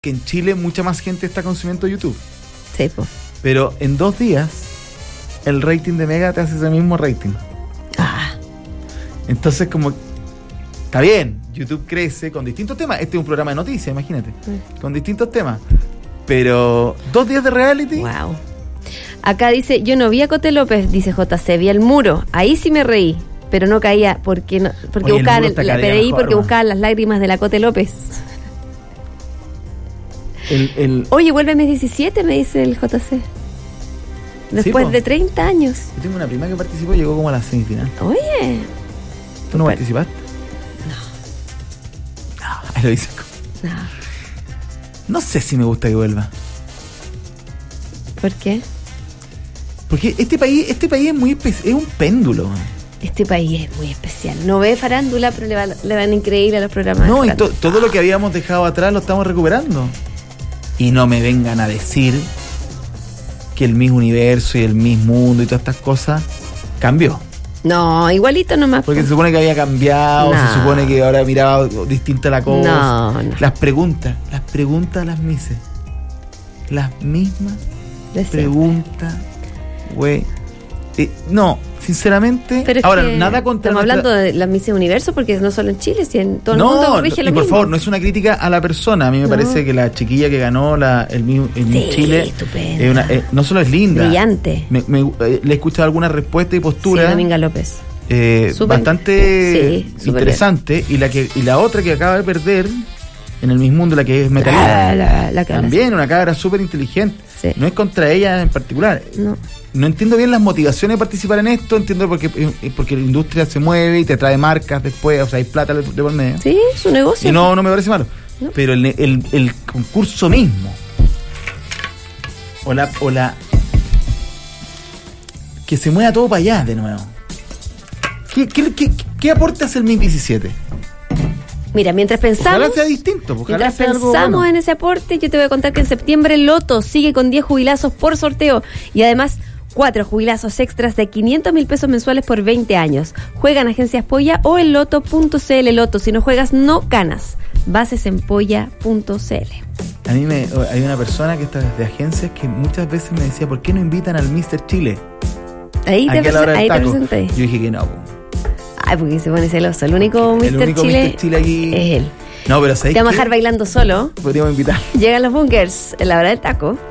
que en Chile mucha más gente está consumiendo YouTube. Sí, pues. Pero en 2 días, el rating de Mega te hace ese mismo rating. Entonces, como... Está bien, YouTube crece con distintos temas. Este es un programa de noticias, imagínate. Con distintos temas. Pero 2 días de reality. Wow. Acá dice, yo no vi a Cote López, dice JC, vi el muro. Ahí sí me reí, pero no caía porque buscaban la PDI mejor, porque buscaban las lágrimas de la Cote López. Oye, vuelve mes 17, me dice el JC. Después de 30 años. Yo tengo una prima que participó, llegó como a la semifinal. Oye. ¿Tú no participaste? No, ahí lo dice. No sé si me gusta que vuelva. ¿Por qué? Porque este país es muy es un péndulo. Este país es muy especial. No ve farándula, pero le van increíble a los programas. No, y todo lo que habíamos dejado atrás lo estamos recuperando. Y no me vengan a decir que el Miss Universo y el Miss Mundo y todas estas cosas cambió. No, igualito nomás. Porque se supone que había cambiado, se supone que ahora miraba distinta la cosa. No. Las preguntas a las Misses. Las mismas preguntas, güey. No, sinceramente. Pero ahora, nada contra. Estamos hablando de las Misses Universo, porque no solo en Chile, sino en todo el mundo rige lo mismo. Por favor, no es una crítica a la persona. A mí me parece que la chiquilla que ganó el Miss Chile no solo es linda, brillante. Le he escuchado algunas respuestas y posturas. Sí, Dominga López. Bastante interesante. Y la otra que acaba de perder en el Miss Mundo, la que es metalera, también una cabra súper inteligente. Sí. No es contra ella en particular. No entiendo bien las motivaciones de participar en esto. Entiendo porque la industria se mueve y te trae marcas después, o sea, hay plata de por medio. Sí, es un negocio. Y no me parece malo. No. Pero el concurso mismo, o la que se mueva todo para allá de nuevo. ¿Qué aporte hace el Miss 17? Mira, mientras pensamos, ojalá sea distinto, mientras pensamos en ese aporte, yo te voy a contar que en septiembre Loto sigue con 10 jubilazos por sorteo y además 4 jubilazos extras de 500.000 pesos mensuales por 20 años. Juega en Agencias Polla o en loto.cl. Loto, si no juegas, no ganas. Bases en polla.cl. A mí hay una persona que está desde agencias que muchas veces me decía, ¿por qué no invitan al Mr. Chile? Ahí te presenté. Yo dije que no. Ay, porque se pone celoso. El único Mr. Chile aquí es él. No, pero ¿sabes qué? Te vamos a dejar bailando solo. Podríamos invitar. Llegan los bunkers en la hora del taco.